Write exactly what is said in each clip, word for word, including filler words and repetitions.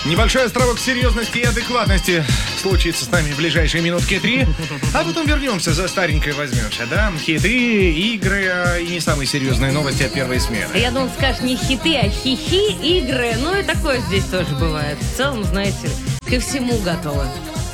Небольшой островок серьезности и адекватности случится с нами в ближайшие минутки три, а потом вернемся, за старенькое возьмемся, да? Хиты, игры и не самые серьезные новости от первой смены. Я думал, скажешь не хиты, а хихи, игры. Ну и такое здесь тоже бывает. В целом, знаете, ко всему готовы.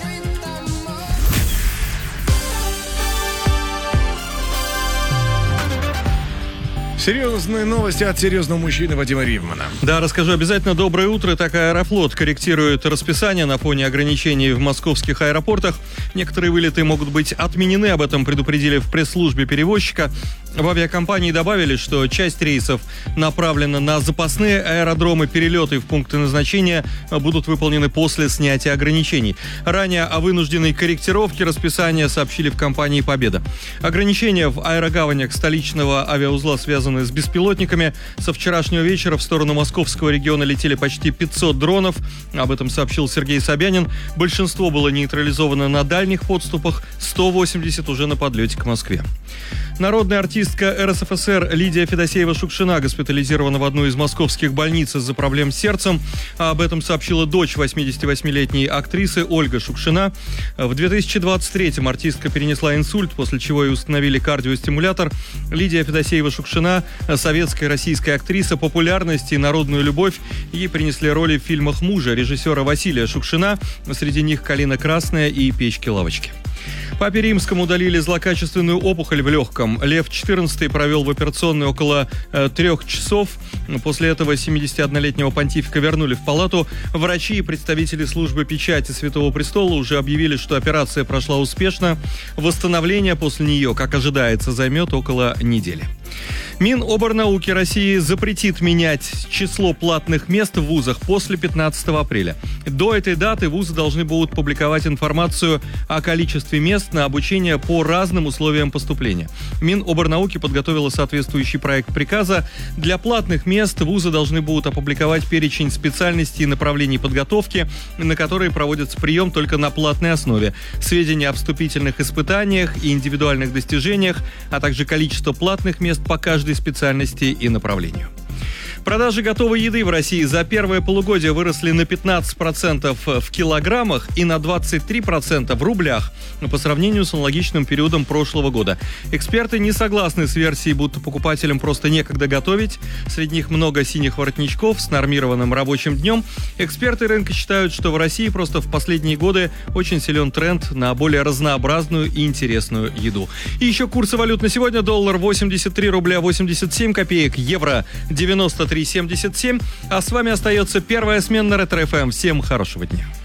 Серьезные новости от серьезного мужчины Вадима Ривмана. Да, расскажу обязательно. Доброе утро. Так, Аэрофлот корректирует расписание на фоне ограничений в московских аэропортах. Некоторые вылеты могут быть отменены. Об этом предупредили в пресс-службе перевозчика. В авиакомпании добавили, что часть рейсов направлена на запасные аэродромы. Перелеты в пункты назначения будут выполнены после снятия ограничений. Ранее о вынужденной корректировке расписания сообщили в компании «Победа». Ограничения в аэрогаванях столичного авиаузла связаны с беспилотниками. Со вчерашнего вечера в сторону московского региона летели почти пятьсот дронов. Об этом сообщил Сергей Собянин. Большинство было нейтрализовано на дальних подступах, сто восемьдесят уже на подлете к Москве. Народная артистка эр эс эф эс эр Лидия Федосеева-Шукшина госпитализирована в одну из московских больниц из-за проблем с сердцем. Об этом сообщила дочь восьмидесятивосьмилетней актрисы Ольга Шукшина. В две тысячи двадцать третьем артистка перенесла инсульт, после чего и установили кардиостимулятор. Лидия Федосеева-Шукшина – советская российская актриса, популярность и народную любовь. Ей принесли роли в фильмах мужа режиссера Василия Шукшина, среди них «Калина красная» и «Печки-лавочки». Папе Римскому удалили злокачественную опухоль в легком. Лев четырнадцатый провел в операционной около э, трех часов. После этого семидесятиоднолетнего понтифика вернули в палату. Врачи и представители службы печати Святого Престола уже объявили, что операция прошла успешно. Восстановление после нее, как ожидается, займет около недели. Миноборнауки России запретит менять число платных мест в вузах после пятнадцатого апреля. До этой даты вузы должны будут публиковать информацию о количестве мест на обучение по разным условиям поступления. Миноборнауки подготовила соответствующий проект приказа. Для платных мест вузы должны будут опубликовать перечень специальностей и направлений подготовки, на которые проводится прием только на платной основе, сведения о вступительных испытаниях и индивидуальных достижениях, а также количество платных мест по каждой специальности и направлению. Продажи готовой еды в России за первое полугодие выросли на пятнадцать процентов в килограммах и на двадцать три процента в рублях по сравнению с аналогичным периодом прошлого года. Эксперты не согласны с версией, будто покупателям просто некогда готовить. Среди них много синих воротничков с нормированным рабочим днем. Эксперты рынка считают, что в России просто в последние годы очень силен тренд на более разнообразную и интересную еду. И еще курсы валют на сегодня. Доллар восемьдесят три рубля восемьдесят семь копеек, евро девяносто три семьдесят семь. А с вами остается первая смена Ретро эф эм. Всем хорошего дня.